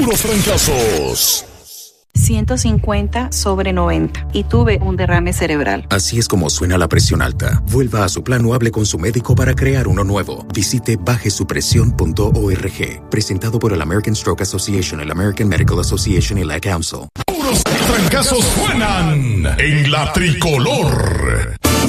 Puros fracasos. 150/90 y tuve un derrame cerebral. Así es como suena la presión alta. Vuelva a su plan o hable con su médico para crear uno nuevo. Visite bajesupresión.org. Presentado por el American Stroke Association, el American Medical Association y la Council. Puros fracasos suenan en la tricolor.